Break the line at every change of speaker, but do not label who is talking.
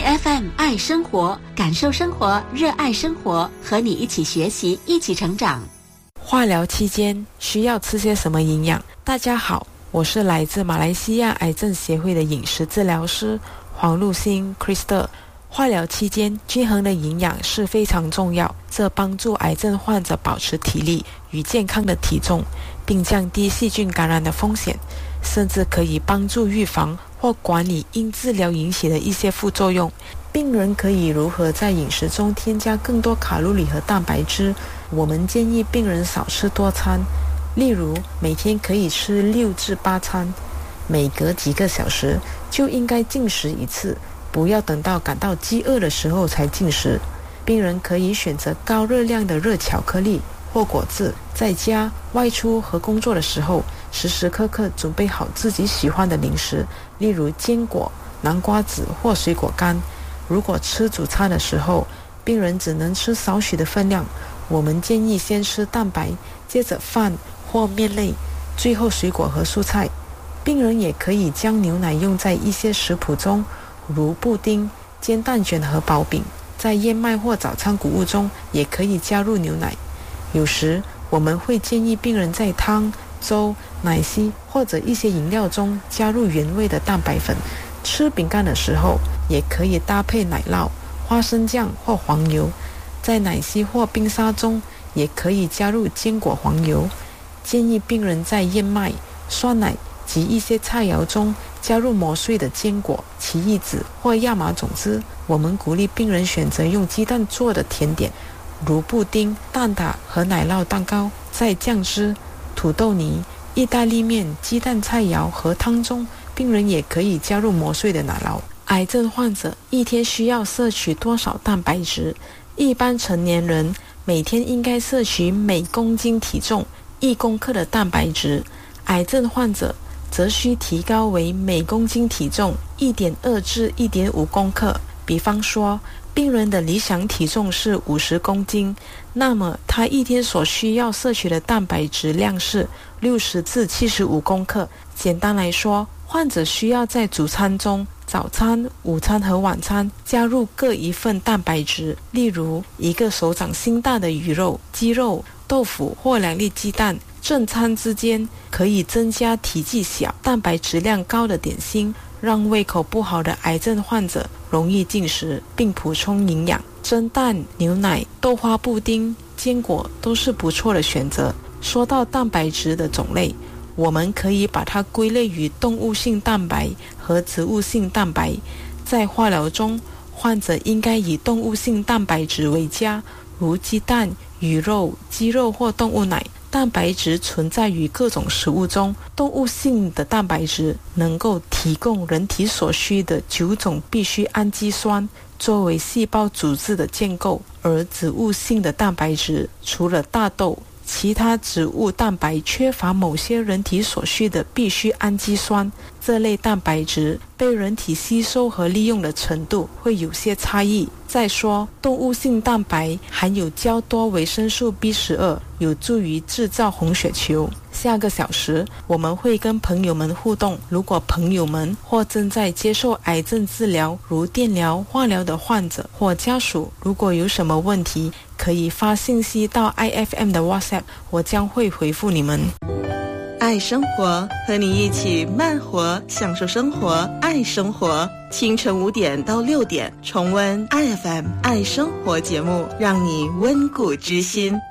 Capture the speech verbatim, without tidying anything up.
爱 F M 爱生活，感受生活，热爱生活，和你一起学习，一起成长。
化疗期间需要吃些什么营养？大家好，我是来自马来西亚癌症协会的饮食治疗师黄露欣 Crystal。 化疗期间均衡的营养是非常重要，这帮助癌症患者保持体力与健康的体重，并降低细菌感染的风险，甚至可以帮助预防或管理因治疗引起的一些副作用。病人可以如何在饮食中添加更多卡路里和蛋白质？我们建议病人少吃多餐，例如每天可以吃六至八餐，每隔几个小时就应该进食一次，不要等到感到饥饿的时候才进食。病人可以选择高热量的热巧克力或果汁，在家、外出和工作的时候，时时刻刻准备好自己喜欢的零食，例如坚果、南瓜子或水果干。如果吃主餐的时候，病人只能吃少许的分量，我们建议先吃蛋白，接着饭或面类，最后水果和蔬菜。病人也可以将牛奶用在一些食谱中，如布丁、煎蛋卷和薄饼。在燕麦或早餐谷物中也可以加入牛奶。有时我们会建议病人在汤、粥、奶昔或者一些饮料中加入原味的蛋白粉。吃饼干的时候也可以搭配奶酪、花生酱或黄油。在奶昔或冰沙中也可以加入坚果黄油。建议病人在燕麦、酸奶及一些菜肴中加入磨碎的坚果、奇异籽或亚麻种子。我们鼓励病人选择用鸡蛋做的甜点，如布丁、蛋挞和奶酪蛋糕。在酱汁、土豆泥、意大利面、鸡蛋菜肴和汤中，病人也可以加入磨碎的奶酪。癌症患者一天需要摄取多少蛋白质？一般成年人每天应该摄取每公斤体重一公克的蛋白质，癌症患者则需提高为每公斤体重 一点二 至 一点五 公克。比方说，病人的理想体重是五十公斤，那么他一天所需要摄取的蛋白质量是六十至七十五公克。简单来说，患者需要在主餐中、早餐、午餐和晚餐加入各一份蛋白质，例如一个手掌心大的鱼肉、鸡肉、豆腐或两粒鸡蛋。正餐之间可以增加体积小、蛋白质量高的点心，让胃口不好的癌症患者容易进食并补充营养。蒸蛋、牛奶、豆花布丁、坚果都是不错的选择。说到蛋白质的种类，我们可以把它归类于动物性蛋白和植物性蛋白。在化疗中，患者应该以动物性蛋白质为佳，如鸡蛋、鱼肉、鸡肉或动物奶。蛋白质存在于各种食物中，动物性的蛋白质能够提供人体所需的九种必需氨基酸，作为细胞组织的建构。而植物性的蛋白质除了大豆，其他植物蛋白缺乏某些人体所需的必需氨基酸，这类蛋白质被人体吸收和利用的程度会有些差异。再说，动物性蛋白含有较多维生素 B 十二， 有助于制造红血球。下个小时我们会跟朋友们互动，如果朋友们或正在接受癌症治疗如电疗、化疗的患者或家属，如果有什么问题，可以发信息到 I F M 的 WhatsApp， 我将会回复你们。
爱生活，和你一起慢活，享受生活，爱生活。清晨五点到六点，重温 I F M 爱生活节目，让你温故知新。